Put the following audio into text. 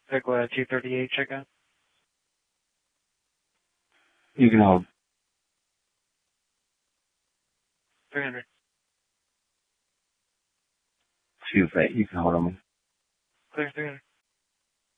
Pickle 238 checkout. You can hold. 300. Excuse me. You can hold on me. Clear 300.